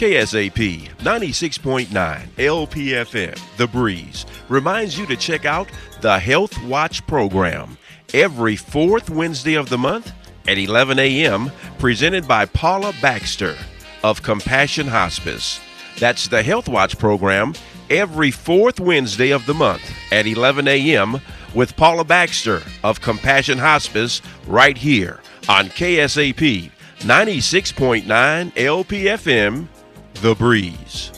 KSAP 96.9 LPFM, The Breeze, reminds you to check out the Health Watch program every fourth Wednesday of the month at 11 a.m., presented by Paula Baxter of Compassion Hospice. That's the Health Watch program every fourth Wednesday of the month at 11 a.m. with Paula Baxter of Compassion Hospice right here on KSAP 96.9 LPFM, The Breeze.